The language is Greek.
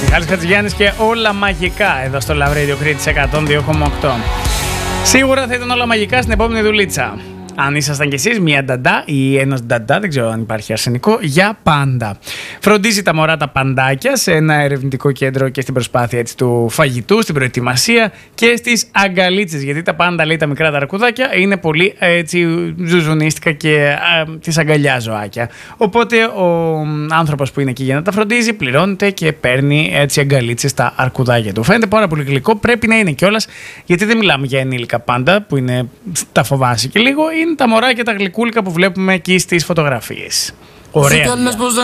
Μιχάλης Χατζηγιάννης και όλα μαγικά εδώ στο Love Radio Crete 102,8. Σίγουρα θα ήταν όλα μαγικά στην επόμενη δουλίτσα. Αν ήσασταν κι εσείς μια νταντά ή ένας νταντά, δεν ξέρω αν υπάρχει αρσενικό, για πάντα. Φροντίζει τα μωρά τα παντάκια σε ένα ερευνητικό κέντρο και στην προσπάθεια έτσι, του φαγητού, στην προετοιμασία και στις αγκαλίτσες. Γιατί τα πάντα, λέει, τα μικρά τα αρκουδάκια είναι πολύ έτσι ζουζουνίστικα και τις αγκαλιά ζωάκια. Οπότε ο άνθρωπος που είναι εκεί για να τα φροντίζει πληρώνεται και παίρνει έτσι αγκαλίτσες στα αρκουδάκια του. Φαίνεται πάρα πολύ γλυκό, πρέπει να είναι κιόλας, γιατί δεν μιλάμε για ενήλικα πάντα που είναι, τα φοβάσαι και λίγο. Είναι τα μωράκια, τα γλυκούλικα που βλέπουμε εκεί στις φωτογραφίες. Ωραία.